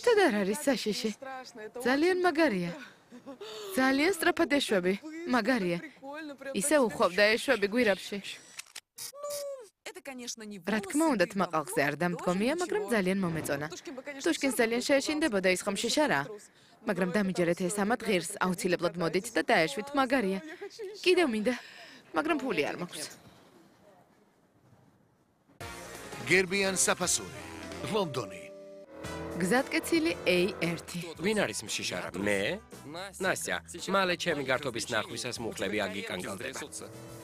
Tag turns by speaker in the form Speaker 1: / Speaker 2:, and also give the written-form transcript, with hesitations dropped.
Speaker 1: ერთად არ არის საშიში. ძალიან მაგარია. ძალიან სწრაფად ეშვები. მაგარია. ისე უხვავდა ეშვები გვირაბში. რა თქმა უნდა, თმაყალხზე არ დამდგომია, მაგრამ ძალიან მომეწონა. ტუშკინს ძალიან შეეშინდებოდა ის ხომ შიშარა. მაგრამ დამიჯერეთ ეს ამათ ღირს, აუცილებლად მოდით და დაეშვით, მაგარია. კიდევ მინდა, მაგრამ ფული არ მაქვს.
Speaker 2: გერბიან საფასური, ლონდონი.
Speaker 1: გზატკეცილი A1.
Speaker 3: ვინ არის მშიშარა? მე? ნასტია, მალე ჩემი გართობის ნახვისას მუხლები აგიკანგალდება.